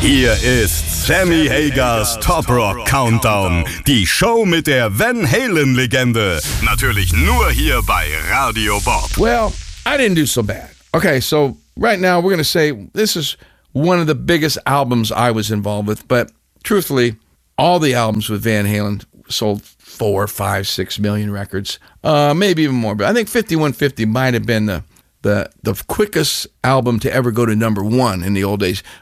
Hier ist Sammy Hagers Top Rock Countdown. Die Show mit der Van Halen-Legende. Natürlich nur hier bei Radio Bob. Well, I didn't do so bad. Okay, so right now we're going to say this is one of the biggest albums I was involved with, but truthfully, all the albums with Van Halen sold 4, 5, 6 million records, maybe even more. But I think 5150 might have been the quickest album to ever go to number one in the old days.